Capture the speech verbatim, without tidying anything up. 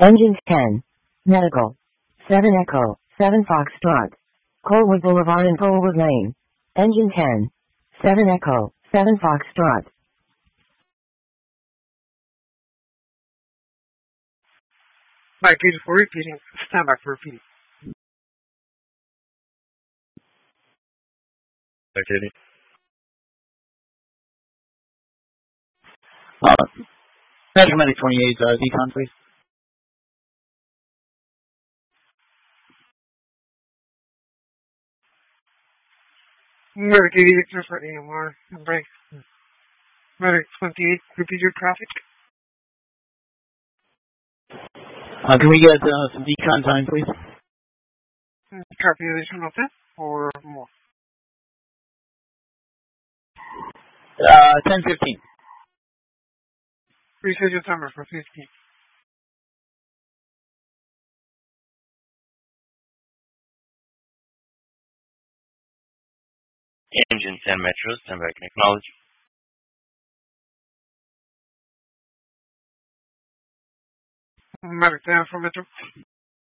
Engine ten. Medical. seven Echo, seven Foxtrot. Colwood Boulevard and Colwood Lane. Engine ten. seven Echo, seven Foxtrot. Mike, please for repeating. Stand by for repeating. Okay. Uh, National Medic twenty-eight, uh, decon, please. Medic eighty-eight for A M R. Break. Medic twenty-eight, repeat your traffic. Uh, can we get uh, some decon time, please? Copy additional ten or more? Uh, ten fifteen. Reset your timer for fifteen. Engine ten Metro, stand by and acknowledge. Medic ten for Metro.